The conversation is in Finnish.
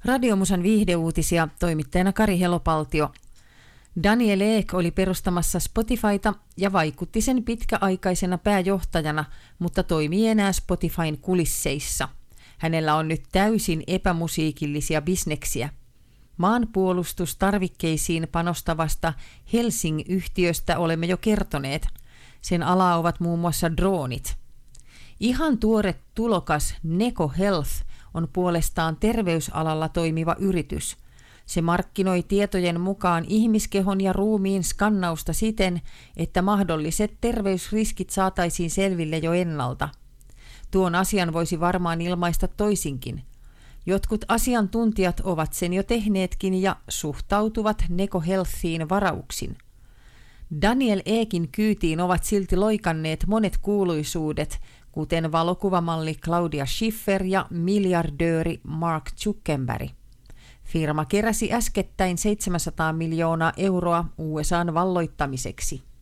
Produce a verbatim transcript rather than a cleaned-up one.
Radiomusan viihdeuutisia, toimittajana Kari Helopaltio. Daniel Ek oli perustamassa Spotifyta ja vaikutti sen pitkäaikaisena pääjohtajana, mutta toimii enää Spotifyn kulisseissa. Hänellä on nyt täysin epämusiikillisia bisneksiä. Maanpuolustustarvikkeisiin panostavasta Helsing-yhtiöstä olemme jo kertoneet. Sen alaa ovat muun muassa droonit. Ihan tuore tulokas Neko Health on puolestaan terveysalalla toimiva yritys. Se markkinoi tietojen mukaan ihmiskehon ja ruumiin skannausta siten, että mahdolliset terveysriskit saataisiin selville jo ennalta. Tuon asian voisi varmaan ilmaista toisinkin. Jotkut asiantuntijat ovat sen jo tehneetkin ja suhtautuvat Neko Healthiin varauksin. Daniel Ekin kyytiin ovat silti loikanneet monet kuuluisuudet, kuten valokuvamalli Claudia Schiffer ja miljardööri Mark Zuckerberg. Firma keräsi äskettäin seitsemänsataa miljoonaa euroa U S A:n valloittamiseksi.